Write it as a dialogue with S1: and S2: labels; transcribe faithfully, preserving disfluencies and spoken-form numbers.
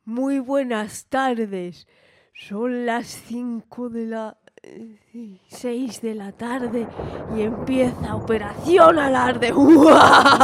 S1: Muy buenas tardes. Son las cinco de la... seis de la tarde y empieza Operación Alarde.